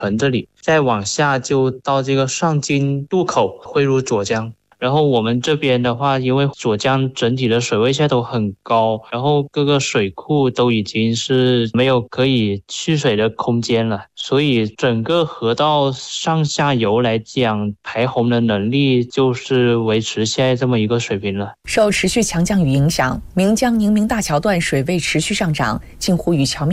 盆这里，再往下就到这个上京渡口汇入涿江。然后我们这边的话，因为涿江整体的水位现在都很高，然后各个水库都已经是没有可以蓄水的空间了，所以整个河道上下游来讲，排洪的能力就是维持现在这么一个水平了。 受持续强降雨影响，岷江宁明大桥段水位持续上涨，近乎与桥面